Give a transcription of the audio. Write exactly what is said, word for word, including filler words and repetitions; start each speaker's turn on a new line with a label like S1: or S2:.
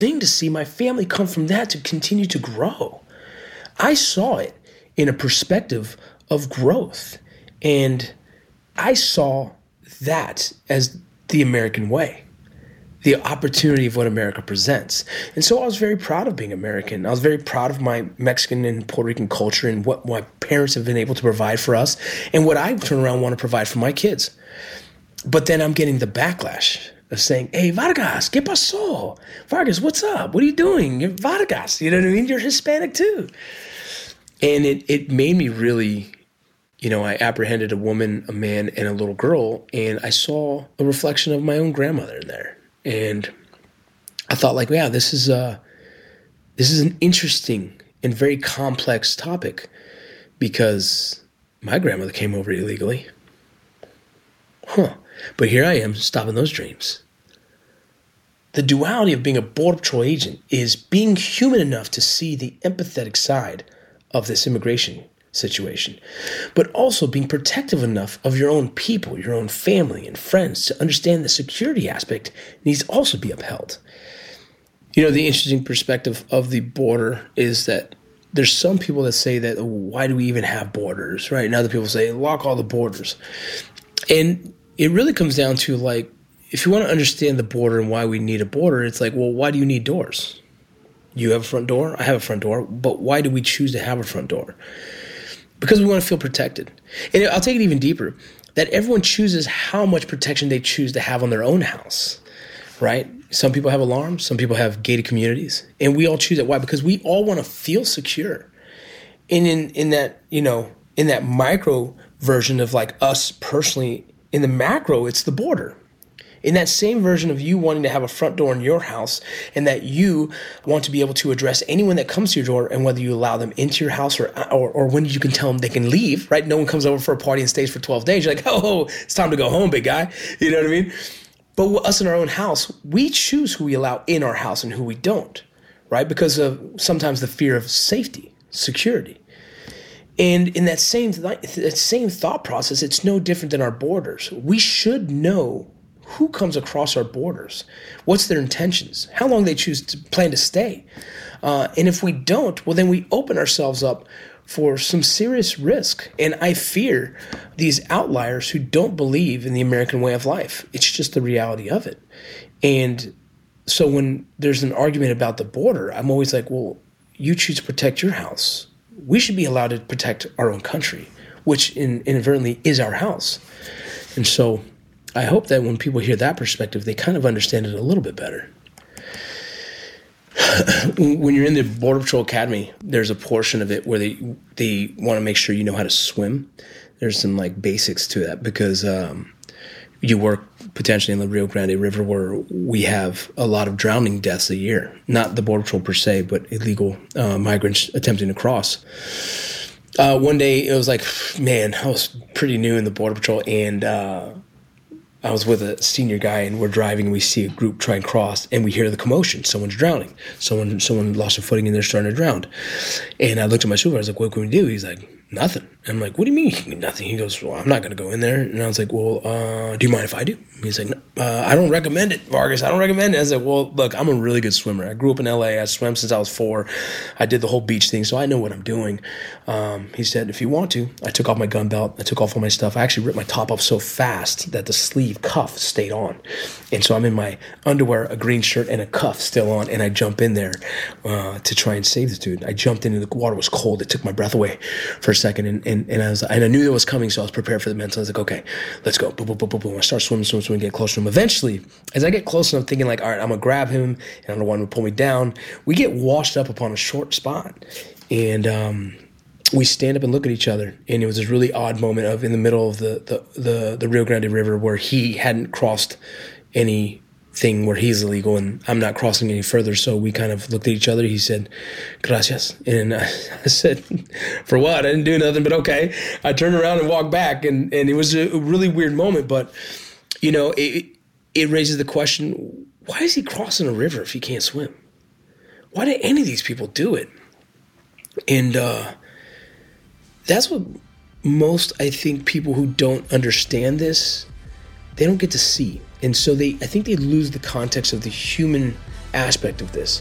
S1: thing to see my family come from that to continue to grow. I saw it in a perspective of growth. And I saw that as the American way, the opportunity of what America presents. And so I was very proud of being American. I was very proud of my Mexican and Puerto Rican culture and what my parents have been able to provide for us and what I turn around and want to provide for my kids. But then I'm getting the backlash of saying, hey, Vargas, ¿qué pasó? Vargas, what's up? What are you doing? You're Vargas, you know what I mean? You're Hispanic too. And it it made me really, you know, I apprehended a woman, a man, and a little girl, and I saw a reflection of my own grandmother in there. And I thought, like, yeah, this is uh, this is an interesting and very complex topic because my grandmother came over illegally. Huh. But here I am stopping those dreams. The duality of being a Border Patrol agent is being human enough to see the empathetic side of this immigration situation, but also being protective enough of your own people, your own family and friends to understand the security aspect needs to also be upheld. You know, the interesting perspective of the border is that there's some people that say that, oh, why do we even have borders, right? And other people say, lock all the borders. And it really comes down to, like, if you want to understand the border and why we need a border, it's like, well, why do you need doors? You have a front door, I have a front door, but why do we choose to have a front door? Because we want to feel protected. And I'll take it even deeper, that everyone chooses how much protection they choose to have on their own house, right? Some people have alarms, some people have gated communities, and we all choose it. Why? Because we all want to feel secure. And in, in that, you know, in that micro version of like us personally, in the macro, it's the border. In that same version of you wanting to have a front door in your house and that you want to be able to address anyone that comes to your door and whether you allow them into your house or, or or when you can tell them they can leave, right? No one comes over for a party and stays for twelve days. You're like, oh, it's time to go home, big guy. You know what I mean? But with us in our own house, we choose who we allow in our house and who we don't, right? Because of sometimes the fear of safety, security. And in that same, that same thought process, it's no different than our borders. We should know who comes across our borders, what's their intentions, how long they choose to plan to stay. Uh, and if we don't, well, then we open ourselves up for some serious risk. And I fear these outliers who don't believe in the American way of life. It's just the reality of it. And so when there's an argument about the border, I'm always like, well, you choose to protect your house. We should be allowed to protect our own country, which in, inadvertently is our house. And so I hope that when people hear that perspective, they kind of understand it a little bit better. When you're in the Border Patrol Academy, there's a portion of it where they they want to make sure you know how to swim. There's some like basics to that because um, you work potentially in the Rio Grande River where we have a lot of drowning deaths a year. Not the Border Patrol per se, but illegal uh, migrants attempting to cross. Uh, one day it was like, man, I was pretty new in the Border Patrol and uh, I was with a senior guy and we're driving and we see a group try and cross and we hear the commotion. Someone's drowning. Someone someone lost their footing and they're starting to drown. And I looked at my supervisor, I was like, what can we do? He's like, nothing. I'm like, what do you mean nothing? He goes, well, I'm not going to go in there. And I was like, well, uh, do you mind if I do? He's like, uh, I don't recommend it, Vargas. I don't recommend it. I was like, well, look, I'm a really good swimmer. I grew up in L A. I swam since I was four. I did the whole beach thing, so I know what I'm doing. Um, he said, if you want to. I took off my gun belt. I took off all my stuff. I actually ripped my top off so fast that the sleeve cuff stayed on. And so I'm in my underwear, a green shirt, and a cuff still on, and I jump in there uh, to try and save this dude. I jumped in, and the water was cold. It took my breath away for a second, and, and, and, I, was, and I knew it was coming, so I was prepared for the mental. I was like, okay, let's go. Boom, boom, boom, boom, boom. I start swimming, swimming, swimming, get closer to him. Eventually, as I get closer, I'm thinking like, all right, I'm going to grab him, and I don't want him to pull me down. We get washed up upon a short spot, and um, we stand up and look at each other, and it was this really odd moment of in the middle of the, the, the, the Rio Grande River where he hadn't crossed anything where he's illegal, and I'm not crossing any further, so we kind of looked at each other. He said, gracias, and I, I said, for what? I didn't do nothing, but okay. I turned around and walked back, and, and it was a really weird moment, but, you know, it, it raises the question, why is he crossing a river if he can't swim? Why do any of these people do it? And uh, that's what most, I think, people who don't understand this, they don't get to see. And so they, I think they lose the context of the human aspect of this.